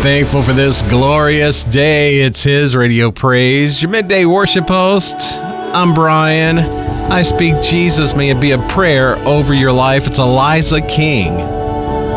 thankful for this glorious day. It's His Radio Praise, your midday worship host. I'm Brian. I speak Jesus. May it be a prayer over your life. It's Eliza King.